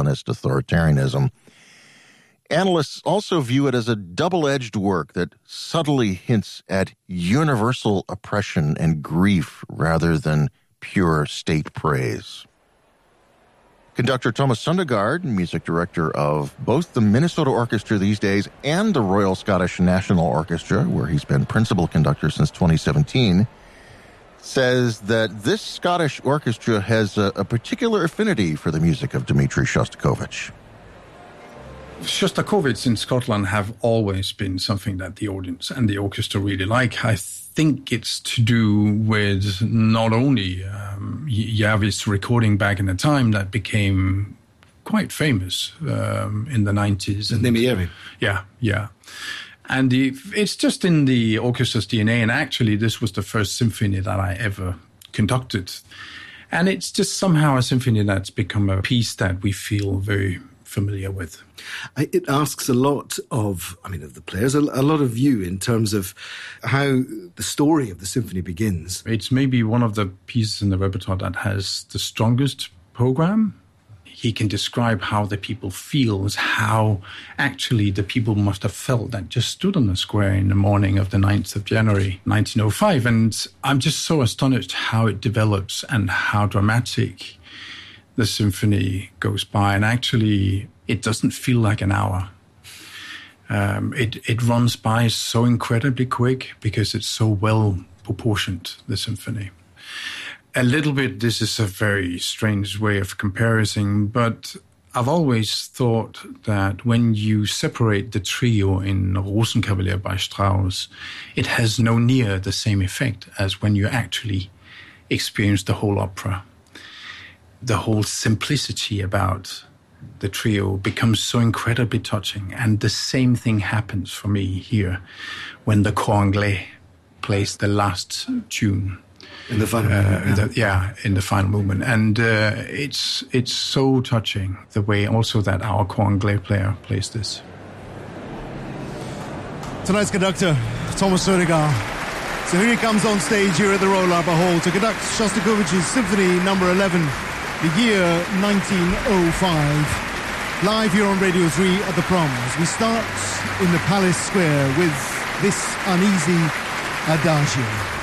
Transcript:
Stalinist authoritarianism. Analysts also view it as a double-edged work that subtly hints at universal oppression and grief rather than pure state praise. Conductor Thomas Sundegaard, music director of both the Minnesota Orchestra these days and the Royal Scottish National Orchestra, where he's been principal conductor since 2017, says that this Scottish orchestra has a particular affinity for the music of Dmitri Shostakovich. Shostakovich in Scotland have always been something that the audience and the orchestra really like. I think it's to do with not only Järvi's recording back in the time that became quite famous in the 90s. And Järvi. Yeah. And it's just in the orchestra's DNA. And actually, this was the first symphony that I ever conducted. And it's just somehow a symphony that's become a piece that we feel very familiar with. It asks a lot of the players, a lot of you in terms of how the story of the symphony begins. It's maybe one of the pieces in the repertoire that has the strongest program. He can describe how the people feel, how actually the people must have felt that just stood on the square in the morning of the 9th of January, 1905. And I'm just so astonished how it develops and how dramatic the symphony goes by. And actually, it doesn't feel like an hour. It runs by so incredibly quick because it's so well proportioned, the symphony. A little bit, this is a very strange way of comparison, but I've always thought that when you separate the trio in Rosenkavalier by Strauss, it has no near the same effect as when you actually experience the whole opera. The whole simplicity about the trio becomes so incredibly touching, and the same thing happens for me here when the Cor Anglais plays the last tune. In the final movement. In the final movement. And it's so touching, the way also that our Cor Anglais player plays this. Tonight's conductor, Thomas Sundegaard. So here he comes on stage here at the Royal Albert Hall to conduct Shostakovich's Symphony No. 11, the year 1905. Live here on Radio 3 at the Proms. We start in the Palace Square with this uneasy adagio.